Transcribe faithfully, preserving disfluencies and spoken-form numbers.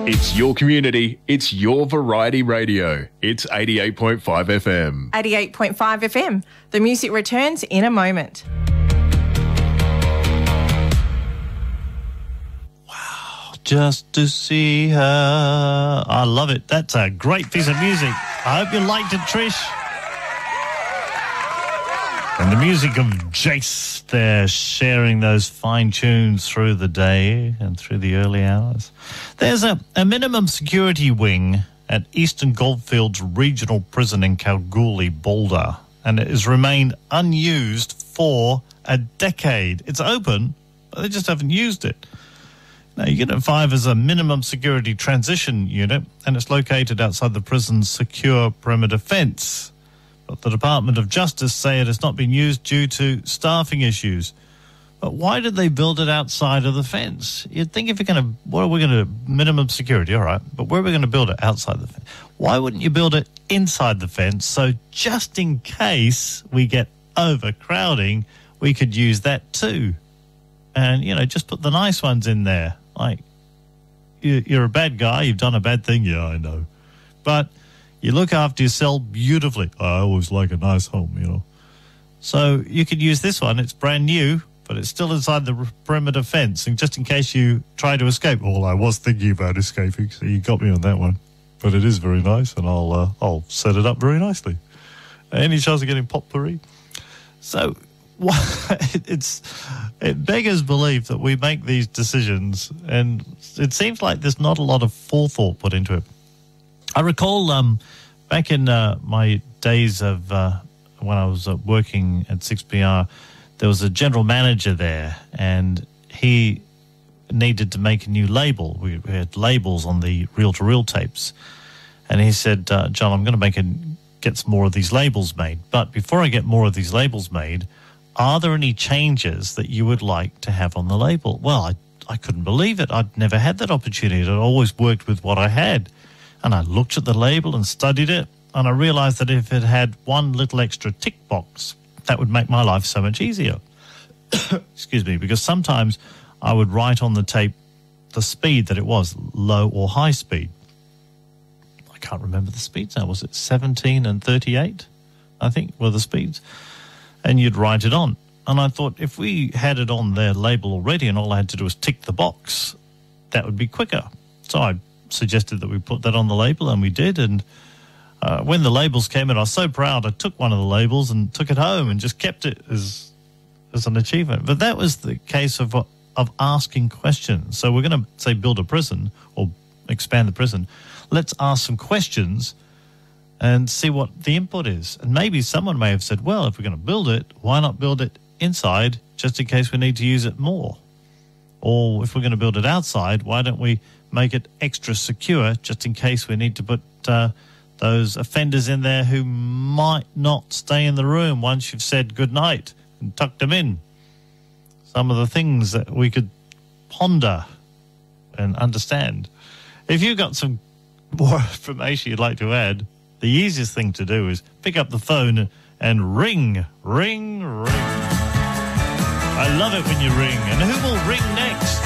It's your community. It's your variety radio. It's eighty-eight point five F M. eighty-eight point five F M. The music returns in a moment. Wow, just to see her. I love it. That's a great piece of music. I hope you liked it, Trish. And the music of Jace there, sharing those fine tunes through the day and through the early hours. There's a, a minimum security wing at Eastern Goldfields Regional Prison in Kalgoorlie, Boulder, and it has remained unused for a decade. It's open, but they just haven't used it. Now, Unit five is a minimum security transition unit, and it's located outside the prison's secure perimeter fence. But the Department of Justice say it has not been used due to staffing issues. But why did they build it outside of the fence? You'd think if you're going to, what are we going to, minimum security, all right, but where are we going to build it? Outside the fence. Why wouldn't you build it inside the fence? So just in case we get overcrowding, we could use that too. And, you know, just put the nice ones in there. Like, you're a bad guy, you've done a bad thing, yeah, I know. But you look after yourself beautifully. I always like a nice home, you know. So you could use this one. It's brand new, but it's still inside the perimeter fence. And just in case you try to escape. Well, I was thinking about escaping, so you got me on that one. But it is very nice, and I'll uh, I'll set it up very nicely. Any chance of getting potpourri? So it's it beggars belief that we make these decisions, and it seems like there's not a lot of forethought put into it. I recall um, back in uh, my days of uh, when I was uh, working at six P R, there was a general manager there, and he needed to make a new label. We, we had labels on the reel-to-reel tapes, and he said, uh, John, I'm going to make a, get some more of these labels made. But before I get more of these labels made, are there any changes that you would like to have on the label? Well, I, I couldn't believe it. I'd never had that opportunity. I'd always worked with what I had. And I looked at the label and studied it, and I realized that if it had one little extra tick box, that would make my life so much easier. Excuse me, because sometimes I would write on the tape the speed that it was, low or high speed. I can't remember the speeds now. Was it seventeen and thirty-eight, I think, were the speeds? And you'd write it on. And I thought, if we had it on their label already and all I had to do was tick the box, that would be quicker. So I suggested that we put that on the label, and we did. And uh, when the labels came in, I was so proud. I took one of the labels and took it home and just kept it as as an achievement. But that was the case of of asking questions. So we're going to say build a prison or expand the prison. Let's ask some questions and see what the input is. And maybe someone may have said, well, if we're going to build it, why not build it inside just in case we need to use it more? Or if we're going to build it outside, why don't we make it extra secure just in case we need to put uh, those offenders in there who might not stay in the room once you've said goodnight and tucked them in. Some of the things that we could ponder and understand. If you've got some more information you'd like to add, the easiest thing to do is pick up the phone and ring, ring, ring. I love it when you ring. And who will ring next?